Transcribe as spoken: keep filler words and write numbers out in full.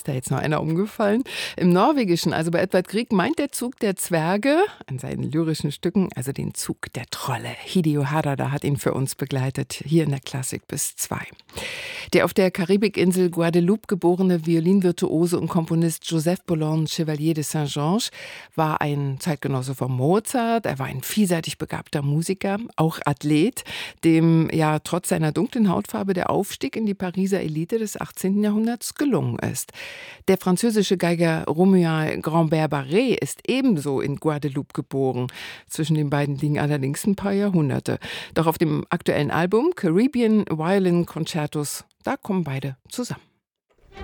ist da jetzt noch einer umgefallen? Im Norwegischen, also bei Edvard Grieg, meint der Zug der Zwerge an seinen lyrischen Stücken, also den Zug der Trolle. Hideo Harada hat ihn für uns begleitet, hier in der Klassik bis zwei. Der auf der Karibikinsel Guadeloupe geborene Violinvirtuose und Komponist Joseph Boulogne Chevalier de Saint-Georges war ein Zeitgenosse von Mozart. Er war ein vielseitig begabter Musiker, auch Athlet, dem ja trotz seiner dunklen Hautfarbe der Aufstieg in die Pariser Elite des achtzehnten Jahrhunderts gelungen ist. Der französische Geiger Romuald Grambert-Barré ist ebenso in Guadeloupe geboren. Zwischen den beiden liegen allerdings ein paar Jahrhunderte. Doch auf dem aktuellen Album Caribbean Violin Concertos, da kommen beide zusammen.